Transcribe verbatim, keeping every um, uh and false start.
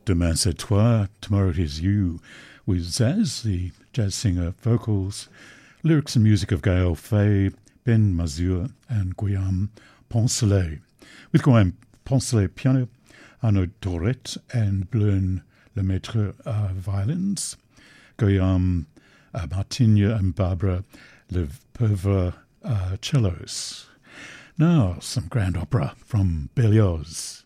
Demain c'est toi, tomorrow it is you, with Zaz, the jazz singer, vocals, lyrics and music of Gaël Faye, Ben Mazur, and Guillaume Poncelet. With Guillaume Poncelet piano, Arnaud Dorette and Bluen Lemaitre uh, violins, Guillaume uh, Martigne and Barbara Lepeuvre uh, cellos. Now, some grand opera from Berlioz.